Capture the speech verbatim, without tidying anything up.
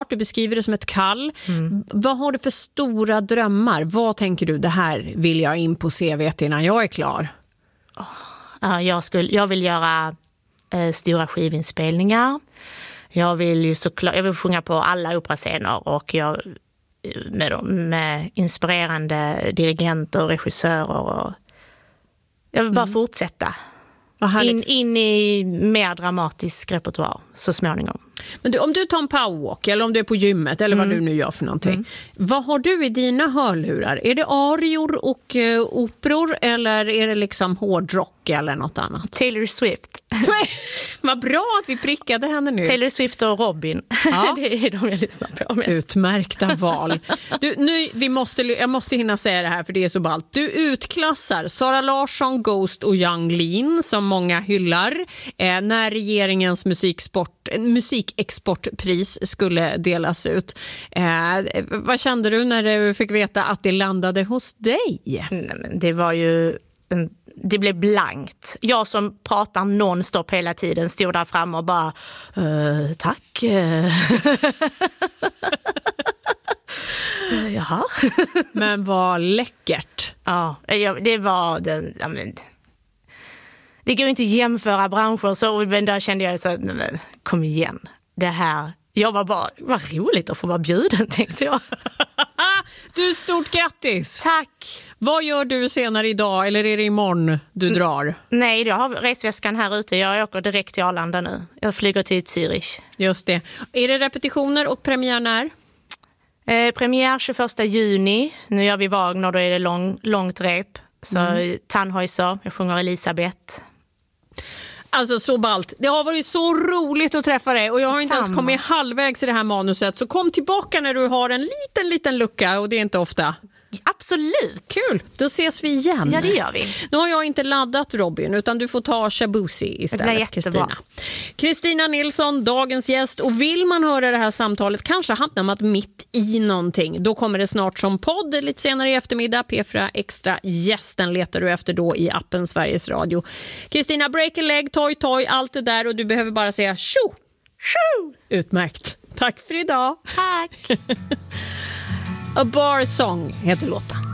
du beskriver det som ett kall. Mm. Vad har du för stora drömmar? Vad tänker du, det här vill jag in på C V:t innan jag är klar? Ja, jag, skulle, jag vill göra eh, stora skivinspelningar. Jag vill ju såklart, jag vill sjunga på alla operascener och jag med, med inspirerande dirigenter och regissörer. Och jag vill bara mm. fortsätta. In, in i mer dramatisk repertoar så småningom. Men du, om du tar en powerwalk eller om du är på gymmet eller mm. vad du nu gör för någonting. Mm. Vad har du i dina hörlurar? Är det arior och uh, operor eller är det liksom hårdrock eller något annat? Taylor Swift. Vad bra att vi prickade henne nu. Taylor Swift och Robin. Ja. Det är de jag lyssnar på mest. Utmärkta val. Du, nu, vi måste, jag måste hinna säga det här för det är så ballt. Du utklassar Sara Larsson, Ghost och Yung Lean som många hyllar eh, när regeringens musiksport, musikexportpris skulle delas ut. Eh, vad kände du när du fick veta att det landade hos dig? Nej, men det var ju en det blev blankt. Jag som pratar nonstop hela tiden stod där fram och bara uh, tack. Jaha. Men vad läckert. Ja, det var den, ja, men, det går inte att jämföra branscher så, men där kände jag så men, kom igen. Det här, jag var bara, vad roligt att få vara bjuden, tänkte jag. Du, stort grattis. Tack. Vad gör du senare idag eller är det imorgon du drar? Nej, jag har resväskan här ute. Jag åker direkt till Arlanda nu. Jag flyger till Zürich. Just det. Är det repetitioner och premiär när? Eh, premiär tjugoförsta juni. Nu gör vi Wagner, då är det lång, långt rep. Så mm. Tannhäuser, jag sjunger Elisabeth. Alltså så ballt. Det har varit så roligt att träffa dig och jag har inte Samma. ens kommit halvvägs i det här manuset. Så kom tillbaka när du har en liten, liten lucka och det är inte ofta. Absolut. Kul, då ses vi igen. Ja, det gör vi. Nu har jag inte laddat Robin utan du får ta Shabusi istället, Kristina. Kristina Nilsson, dagens gäst. Och vill man höra det här samtalet, kanske hamnar man mitt i någonting. Då kommer det snart som podd lite senare i eftermiddag. P fyra Extra gästen letar du efter då i appen Sveriges Radio. Kristina, break a leg, toy toy, allt det där och du behöver bara säga tjo! Tjo! Utmärkt. Tack för idag. Tack. A Bar Song heter låten.